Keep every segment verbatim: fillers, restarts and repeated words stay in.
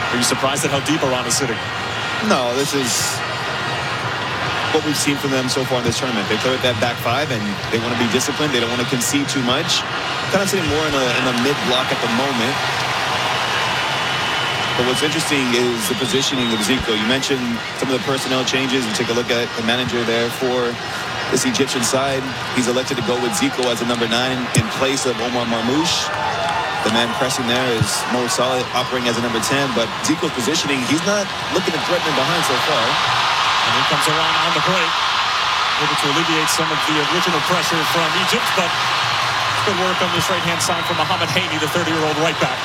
Are you surprised at how deep Iran is sitting? No, this is what we've seen from them so far in this tournament. They play with that back five, and they want to be disciplined. They don't want to concede too much. Kind of sitting more in a, in a mid-block at the moment. But what's interesting is the positioning of Zico. You mentioned some of the personnel changes. You take a look at the manager there for this Egyptian side. He's elected to go with Zico as a number nine in place of Omar Marmoush. The man pressing there is Mo Salah operating as a number ten. But Zico's positioning, he's not looking to threaten behind so far. And here comes Iran on the break, able to alleviate some of the original pressure from Egypt. But good work on this right-hand side from Mohamed Haney, the thirty-year-old right back.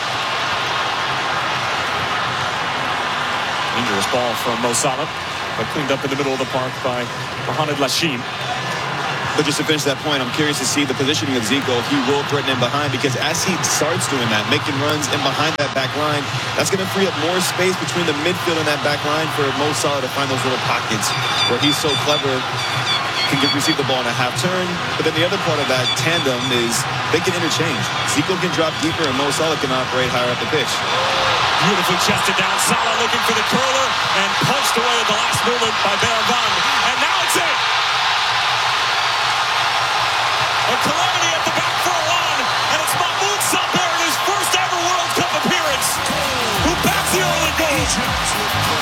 Dangerous ball from Mo Salah, but cleaned up in the middle of the park by Mohamed Lachine. But just to finish that point, I'm curious to see the positioning of Zico, if he will threaten him behind, because as he starts doing that, making runs in behind that back line, that's going to free up more space between the midfield and that back line for Mo Salah to find those little pockets where he's so clever, can get, receive the ball in a half turn. But then the other part of that tandem is they can interchange. Zico can drop deeper and Mo Salah can operate higher up the pitch. Beautifully chested down. Salah looking for the curler and punched away at the last moment by Beravan. And now it's in. A calamity at the back for Iran, and it's Mahmoud Saber in his first ever World Cup appearance, who backs the early goal.